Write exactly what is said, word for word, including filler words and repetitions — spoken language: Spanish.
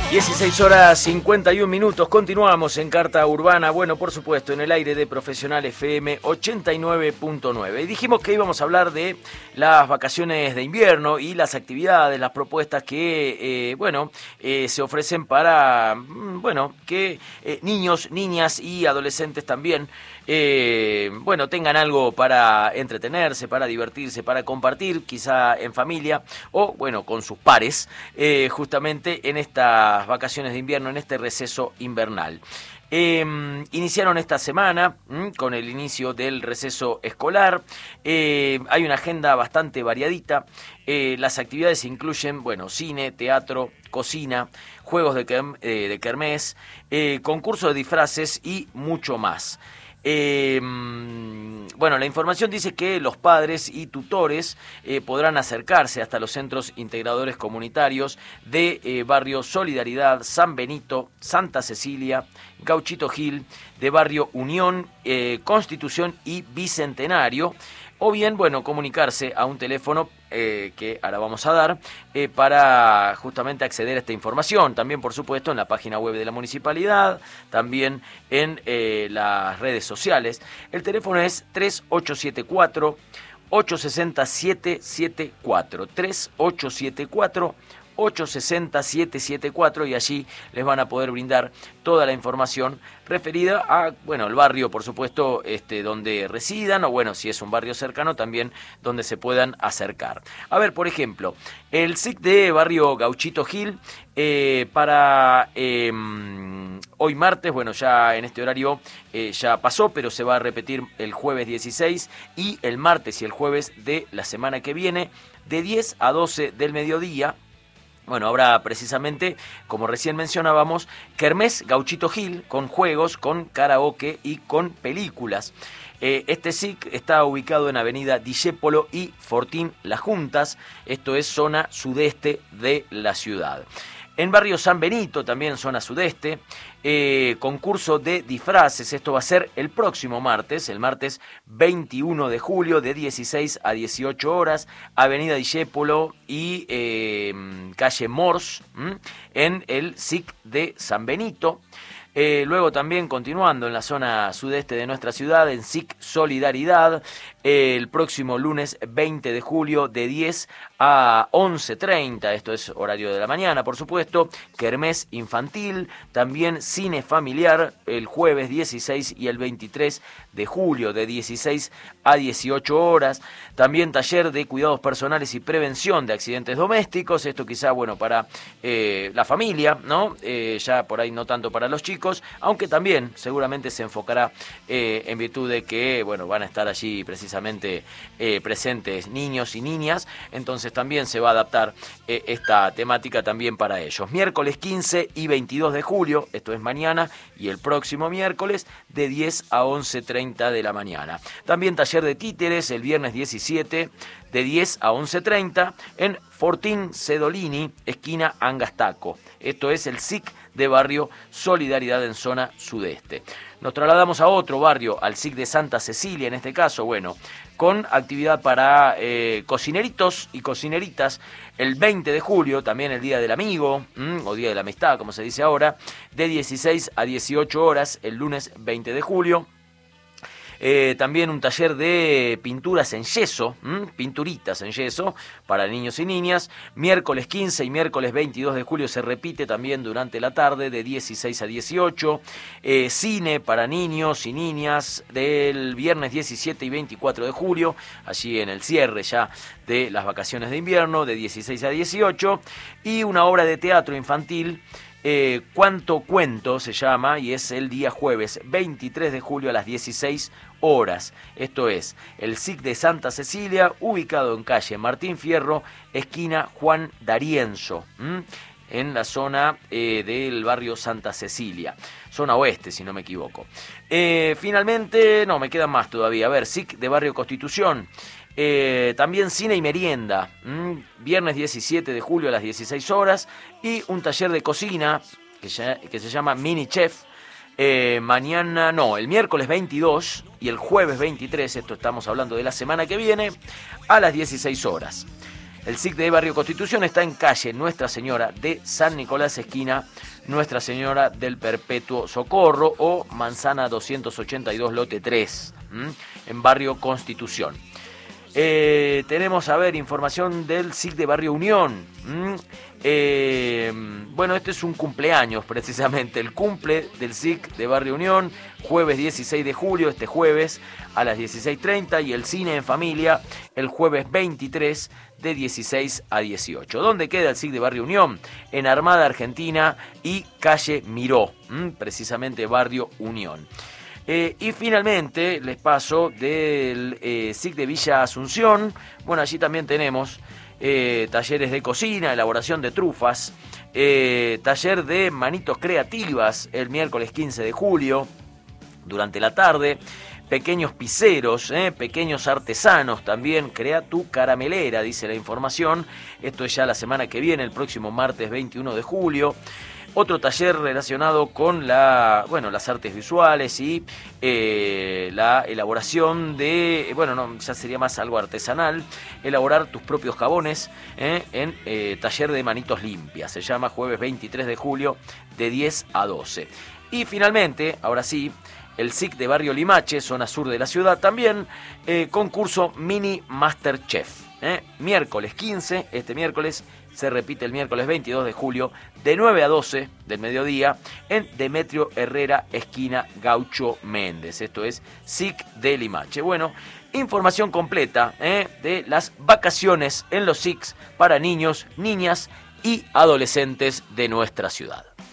dieciséis horas cincuenta y un minutos, continuamos en Carta Urbana, bueno, por supuesto, en el aire de Profesional F M ochenta y nueve punto nueve. Y dijimos que íbamos a hablar de las vacaciones de invierno y las actividades, las propuestas que, eh, bueno, eh, se ofrecen para, bueno, que eh, niños, niñas y adolescentes también, eh, bueno, tengan algo para entretenerse, para divertirse, para compartir, quizá en familia o, bueno, con sus pares, eh, justamente en esta vacaciones de invierno, en este receso invernal. Eh, iniciaron esta semana ¿m? con el inicio del receso escolar. Eh, hay una agenda bastante variadita. Eh, las actividades incluyen, bueno, cine, teatro, cocina, juegos de, kerm- eh, de kermés, eh, concurso de disfraces y mucho más. Eh, bueno, la información dice que los padres y tutores eh, podrán acercarse hasta los centros integradores comunitarios de eh, Barrio Solidaridad, San Benito, Santa Cecilia, Gauchito Gil, de Barrio Unión, eh, Constitución y Bicentenario, o bien, bueno, comunicarse a un teléfono eh, que ahora vamos a dar eh, para justamente acceder a esta información. También, por supuesto, en la página web de la municipalidad, también en eh, las redes sociales. El teléfono es tres ocho siete cuatro, ocho seis cero, siete siete cuatro, tres ocho siete cuatro, ocho seis cero, siete siete cuatro, y allí les van a poder brindar toda la información referida a, bueno, el barrio, por supuesto, este, donde residan, o bueno, si es un barrio cercano, también donde se puedan acercar. A ver, por ejemplo, el S I C de Barrio Gauchito Gil, eh, para eh, hoy martes, bueno, ya en este horario eh, ya pasó, pero se va a repetir el jueves dieciséis y el martes y el jueves de la semana que viene, de diez a doce del mediodía. Bueno, habrá precisamente, como recién mencionábamos, Kermés Gauchito Gil, con juegos, con karaoke y con películas. Eh, este S I C está ubicado en Avenida Discépolo y Fortín Las Juntas, esto es zona sudeste de la ciudad. En Barrio San Benito, también zona sudeste, eh, concurso de disfraces. Esto va a ser el próximo martes, el martes veintiuno de julio, de dieciséis a dieciocho horas, Avenida Discépolo y eh, calle Mors, ¿m? en el S I C de San Benito. Eh, luego también continuando en la zona sudeste de nuestra ciudad, en S I C Solidaridad, eh, el próximo lunes veinte de julio de diez a once treinta, esto es horario de la mañana, por supuesto, kermés infantil, también cine familiar el jueves dieciséis y el veintitrés de julio de dieciséis a dieciocho horas, también taller de cuidados personales y prevención de accidentes domésticos, esto quizá, bueno, para eh, la familia, ¿no? Eh, ya por ahí no tanto para los chicos, aunque también seguramente se enfocará eh, en virtud de que, bueno, van a estar allí precisamente eh, presentes niños y niñas, entonces también se va a adaptar eh, esta temática también para ellos. Miércoles quince y veintidós de julio, esto es mañana, y el próximo miércoles de diez a once treinta de la mañana. También taller de títeres el viernes diecisiete de diez a once treinta en Fortín Cedolini, esquina Angastaco. Esto es el S I C de Barrio Solidaridad en zona sudeste. Nos trasladamos a otro barrio, al S I C de Santa Cecilia, en este caso, bueno, con actividad para eh, cocineritos y cocineritas, el veinte de julio, también el Día del Amigo, ¿m? o Día de la Amistad, como se dice ahora, de dieciséis a dieciocho horas, el lunes veinte de julio. Eh, también un taller de pinturas en yeso, ¿m? pinturitas en yeso para niños y niñas. Miércoles quince y miércoles veintidós de julio se repite también durante la tarde de dieciséis a dieciocho. Eh, cine para niños y niñas del viernes diecisiete y veinticuatro de julio, allí en el cierre ya de las vacaciones de invierno, de dieciséis a dieciocho. Y una obra de teatro infantil, Eh, Cuánto Cuento se llama, y es el día jueves veintitrés de julio a las dieciséis horas. Esto es el S I C de Santa Cecilia, ubicado en calle Martín Fierro, esquina Juan D'Arienzo, ¿m? en la zona eh, del barrio Santa Cecilia, zona oeste, si no me equivoco. Eh, finalmente, no, me quedan más todavía. A ver, S I C de Barrio Constitución. Eh, también cine y merienda, ¿m? viernes diecisiete de julio a las dieciséis horas, y un taller de cocina que, ya, que se llama Mini Chef, eh, mañana, no, el miércoles veintidós y el jueves veintitrés, esto estamos hablando de la semana que viene, a las dieciséis horas. El S I C de Barrio Constitución está en calle Nuestra Señora de San Nicolás, esquina Nuestra Señora del Perpetuo Socorro, o Manzana doscientos ochenta y dos, lote tres, ¿m? en Barrio Constitución. Eh, tenemos, a ver, información del S I C de Barrio Unión. ¿m? Eh, bueno, este es un cumpleaños precisamente, el cumple del S I C de Barrio Unión, jueves dieciséis de julio, este jueves a las dieciséis treinta, y el cine en familia el jueves veintitrés de dieciséis a dieciocho. ¿Dónde queda el S I C de Barrio Unión? En Armada Argentina y calle Miró, ¿m? precisamente Barrio Unión. Eh, y finalmente les paso del eh, S I C de Villa Asunción. Bueno, allí también tenemos eh, talleres de cocina, elaboración de trufas, eh, taller de manitos creativas el miércoles quince de julio durante la tarde, pequeños pizzeros, eh, pequeños artesanos también, crea tu caramelera, dice la información. Esto es ya la semana que viene, el próximo martes veintiuno de julio. Otro taller relacionado con la, bueno, las artes visuales y eh, la elaboración de, bueno, no, ya sería más algo artesanal, elaborar tus propios jabones eh, en eh, taller de manitos limpias. Se llama jueves veintitrés de julio de diez a doce. Y finalmente, ahora sí, el S I C de Barrio Limache, zona sur de la ciudad, también eh, concurso Mini Masterchef. Eh, miércoles quince, este miércoles se repite el miércoles veintidós de julio, de nueve a doce del mediodía, en Demetrio Herrera, esquina Gaucho Méndez. Esto es S I C de Limache. Bueno, información completa eh, de las vacaciones en los S I Cs para niños, niñas y adolescentes de nuestra ciudad.